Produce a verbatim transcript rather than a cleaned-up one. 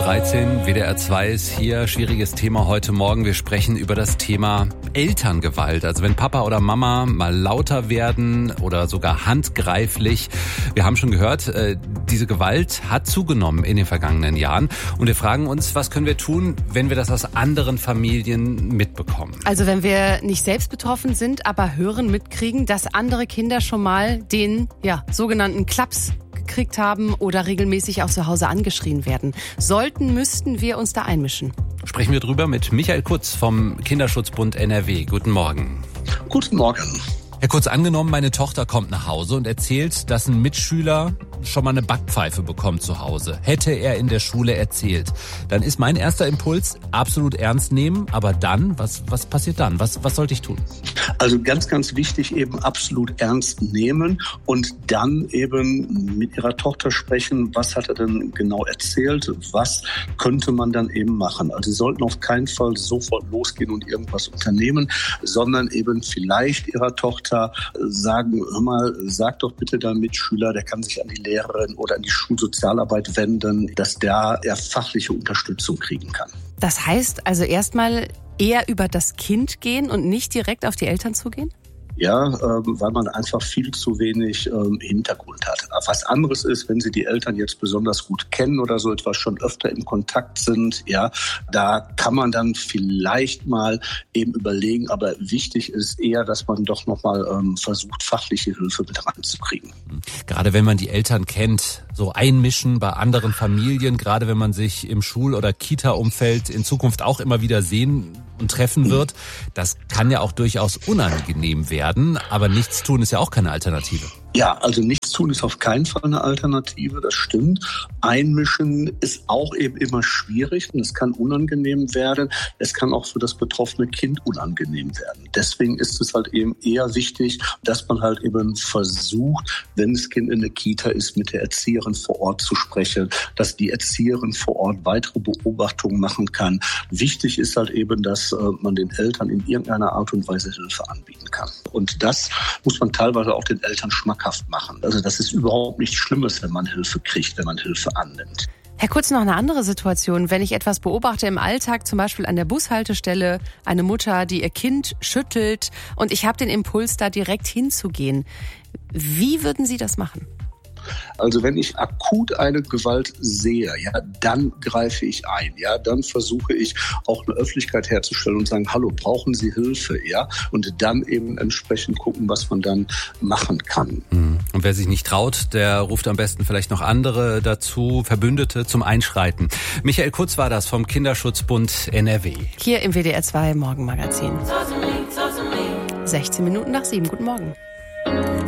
dreizehn, W D R zwei ist hier. Schwieriges Thema heute Morgen. Wir sprechen über das Thema Elterngewalt. Also wenn Papa oder Mama mal lauter werden oder sogar handgreiflich. Wir haben schon gehört, diese Gewalt hat zugenommen in den vergangenen Jahren. Und wir fragen uns, was können wir tun, wenn wir das aus anderen Familien mitbekommen? Also wenn wir nicht selbst betroffen sind, aber hören, mitkriegen, dass andere Kinder schon mal den ja, sogenannten Klaps gekriegt haben oder regelmäßig auch zu Hause angeschrien werden. Sollten, müssten wir uns da einmischen. Sprechen wir drüber mit Michael Kutz vom Kinderschutzbund N R W. Guten Morgen. Guten Morgen. Herr Kutz, angenommen, meine Tochter kommt nach Hause und erzählt, dass ein Mitschüler schon mal eine Backpfeife bekommt zu Hause. Hätte er in der Schule erzählt. Dann ist mein erster Impuls absolut ernst nehmen. Aber dann, was, was passiert dann? Was, was sollte ich tun? Also ganz, ganz wichtig, eben absolut ernst nehmen und dann eben mit Ihrer Tochter sprechen. Was hat er denn genau erzählt? Was könnte man dann eben machen? Also Sie sollten auf keinen Fall sofort losgehen und irgendwas unternehmen, sondern eben vielleicht Ihrer Tochter sagen, hör mal, sag doch bitte deinem Mitschüler, der kann sich an die Lehrerin oder an die Schulsozialarbeit wenden, dass der er fachliche Unterstützung kriegen kann. Das heißt also erstmal eher über das Kind gehen und nicht direkt auf die Eltern zugehen? Ja, ähm, weil man einfach viel zu wenig ähm, Hintergrund hat. Was anderes ist, wenn Sie die Eltern jetzt besonders gut kennen oder so etwas, schon öfter im Kontakt sind, ja, da kann man dann vielleicht mal eben überlegen, aber wichtig ist eher, dass man doch nochmal ähm, versucht, fachliche Hilfe mit ranzukriegen. Gerade wenn man die Eltern kennt, so einmischen bei anderen Familien, gerade wenn man sich im Schul- oder Kita-Umfeld in Zukunft auch immer wieder sehen und treffen wird, das kann ja auch durchaus unangenehm werden, aber nichts tun ist ja auch keine Alternative. Ja, also nichts tun ist auf keinen Fall eine Alternative, das stimmt. Einmischen ist auch eben immer schwierig und es kann unangenehm werden. Es kann auch für das betroffene Kind unangenehm werden. Deswegen ist es halt eben eher wichtig, dass man halt eben versucht, wenn das Kind in der Kita ist, mit der Erzieherin vor Ort zu sprechen, dass die Erzieherin vor Ort weitere Beobachtungen machen kann. Wichtig ist halt eben, dass äh, man den Eltern in irgendeiner Art und Weise Hilfe anbieten kann. Und das muss man teilweise auch den Eltern schmackhaft machen. Also das ist überhaupt nichts Schlimmes, wenn man Hilfe kriegt, wenn man Hilfe annimmt. Herr Kutz, noch eine andere Situation. Wenn ich etwas beobachte im Alltag, zum Beispiel an der Bushaltestelle, eine Mutter, die ihr Kind schüttelt und ich habe den Impuls, da direkt hinzugehen. Wie würden Sie das machen? Also wenn ich akut eine Gewalt sehe, ja, dann greife ich ein, ja, dann versuche ich auch eine Öffentlichkeit herzustellen und sagen, hallo, brauchen Sie Hilfe, ja, und dann eben entsprechend gucken, was man dann machen kann. Und wer sich nicht traut, der ruft am besten vielleicht noch andere dazu, Verbündete zum Einschreiten. Michael Kutz war das vom Kinderschutzbund N R W. Hier im W D R zwei Morgenmagazin. sechzehn Minuten nach sieben. Guten Morgen.